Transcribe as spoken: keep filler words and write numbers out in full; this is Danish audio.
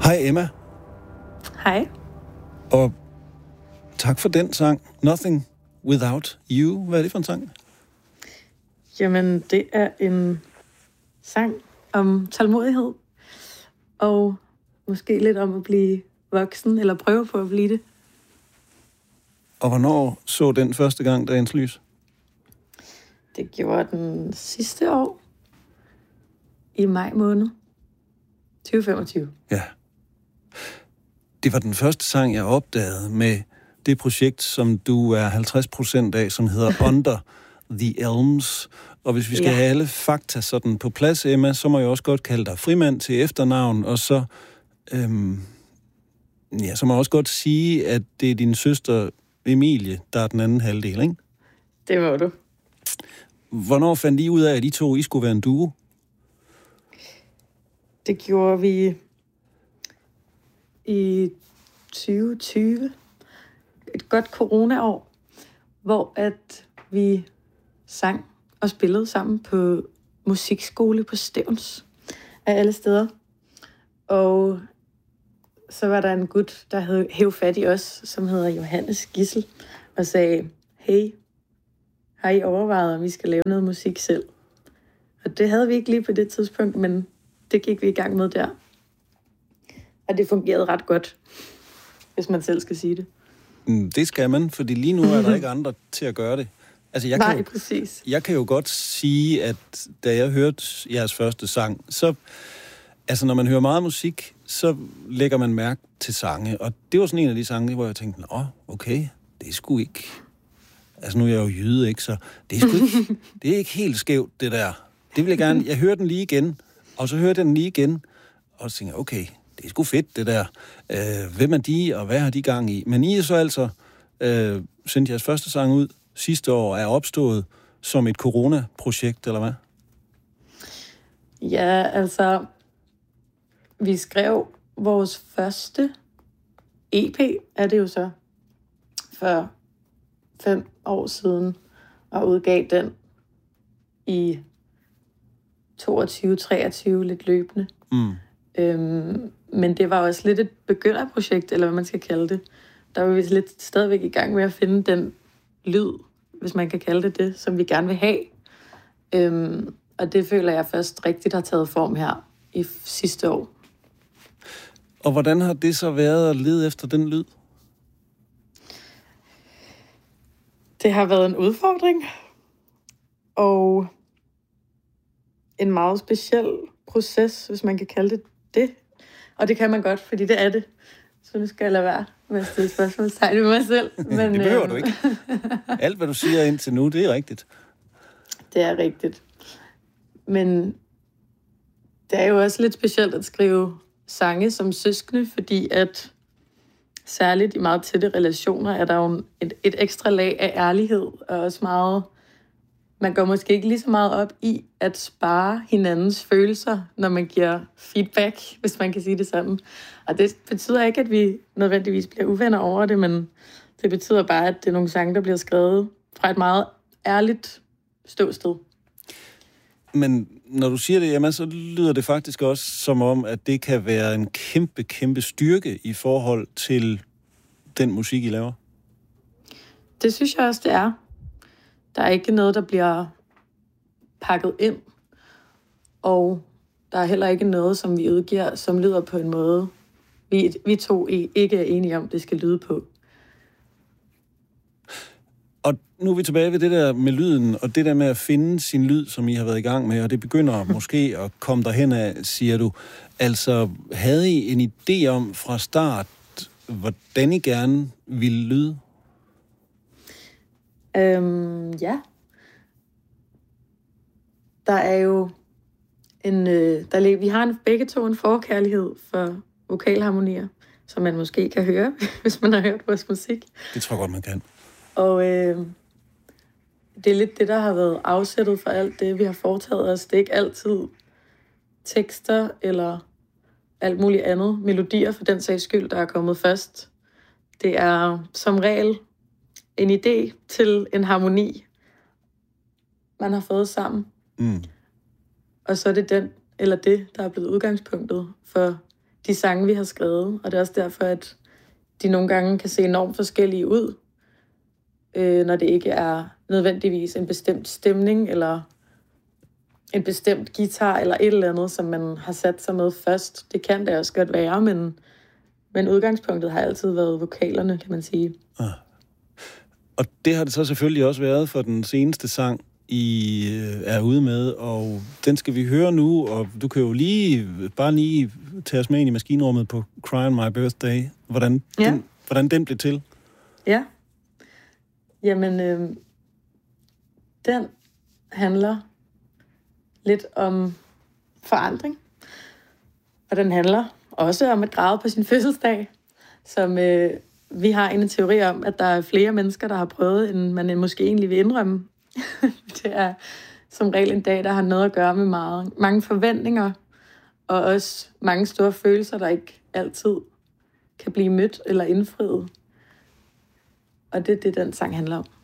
Hej Emma. Hej. Og tak for den sang, Nothing Without You. Hvad er det for en sang? Jamen, det er en sang om tålmodighed. Og måske lidt om at blive voksen, eller prøve på at blive det. Og hvornår så den første gang dagens lys? Det gjorde den sidste år. I maj måned. tyve femogtyve. Ja. Det var den første sang, jeg opdagede med det projekt, som du er halvtreds procent af, som hedder Under the Elms. Og hvis vi skal ja. have alle fakta sådan på plads, Emma, så må jeg også godt kalde dig frimand til efternavn, og så, øhm, ja, så må jeg også godt sige, at det er din søster Emilie, der er den anden halvdel, ikke? Det var du. Hvornår fandt I ud af, at I to I skulle være en duo? Det gjorde vi i tyve tyve. Et godt coronaår, hvor at vi sang og spillede sammen på musikskole på Stevns af alle steder. Og så var der en gut, der havde hævet fat i os, som hedder Johannes Gissel, og sagde, hey, har I overvejet, om vi skal lave noget musik selv? Og det havde vi ikke lige på det tidspunkt, men det gik vi i gang med der. Og det fungerede ret godt, hvis man selv skal sige det. Det skal man, fordi lige nu er der ikke andre til at gøre det. Altså, jeg Nej, kan jo, præcis. Jeg kan jo godt sige, at da jeg hørte jeres første sang, så, altså når man hører meget musik, så lægger man mærke til sange. Og det var sådan en af de sange, hvor jeg tænkte, åh, okay, det er sgu ikke... Altså nu er jeg jo jyde, ikke? Så det er sgu ikke, det er ikke helt skævt, det der. Det vil jeg gerne... Jeg hørte den lige igen, og så hørte jeg den lige igen, og så tænkte jeg, okay, det er sgu fedt, det der. Øh, hvem er de, og hvad har de gang i? Men I er så altså øh, sendt jeres første sang ud sidste år, er opstået som et corona-projekt, eller hvad? Ja, altså, vi skrev vores første E P, er det jo så, for fem år siden, og udgav den i toogtyve treogtyve lidt løbende. Mm. Øhm, men det var også lidt et begynderprojekt, eller hvad man skal kalde det. Der var vi lidt stadigvæk i gang med at finde den lyd, hvis man kan kalde det det, som vi gerne vil have. Øhm, og det føler jeg først rigtigt har taget form her i sidste år. Og hvordan har det så været at lede efter den lyd? Det har været en udfordring, og en meget speciel proces, hvis man kan kalde det det. Og det kan man godt, fordi det er det. Så nu skal jeg lade være med at stille spørgsmålstegn ved mig selv. Men, det behøver øh... du ikke. Alt, hvad du siger indtil nu, det er rigtigt. Det er rigtigt. Men det er jo også lidt specielt at skrive sange som søskende, fordi at særligt i meget tætte relationer er der jo et, et ekstra lag af ærlighed, og også meget... Man går måske ikke lige så meget op i at spare hinandens følelser, når man giver feedback, hvis man kan sige det sådan. Og det betyder ikke, at vi nødvendigvis bliver uvenner over det, men det betyder bare, at det er nogle sange, der bliver skrevet fra et meget ærligt ståsted. Men når du siger det, jamen, så lyder det faktisk også som om, at det kan være en kæmpe, kæmpe styrke i forhold til den musik, I laver. Det synes jeg også, det er. Der er ikke noget, der bliver pakket ind, og der er heller ikke noget, som vi udgiver, som lyder på en måde, vi, vi to ikke er enige om, det skal lyde på. Og nu er vi tilbage ved det der med lyden, og det der med at finde sin lyd, som I har været i gang med, og det begynder måske at komme derhen af, siger du. Altså, havde I en idé om fra start, hvordan I gerne ville lyde? Øhm, ja. Der er jo en... Øh, der, vi har en, begge to en forkærlighed for vokalharmonier, som man måske kan høre, hvis man har hørt vores musik. Det tror jeg godt, man kan. Og øh, det er lidt det, der har været afsættet for alt det, vi har foretaget os. Det er ikke altid tekster eller alt muligt andet. Melodier for den sags skyld, der er kommet først. Det er som regel en idé til en harmoni, man har fået sammen. Mm. Og så er det den eller det, der er blevet udgangspunktet for de sange, vi har skrevet. Og det er også derfor, at de nogle gange kan se enormt forskellige ud, øh, når det ikke er nødvendigvis en bestemt stemning, eller en bestemt guitar, eller et eller andet, som man har sat sig med først. Det kan det også godt være, men, men udgangspunktet har altid været vokalerne, kan man sige. Ah. Og det har det så selvfølgelig også været for den seneste sang, I er ude med, og den skal vi høre nu, og du kan jo lige, bare lige tage os med ind i maskinrummet på Cry on My Birthday, hvordan, ja. den, hvordan den blev til. Ja. Jamen, øh, den handler lidt om forandring, og den handler også om at græde på sin fødselsdag, som øh, vi har en teori om, at der er flere mennesker, der har prøvet, end man måske egentlig vil indrømme. Det er som regel en dag, der har noget at gøre med meget, mange forventninger, og også mange store følelser, der ikke altid kan blive mødt eller indfriet. Og det er det, den sang handler om.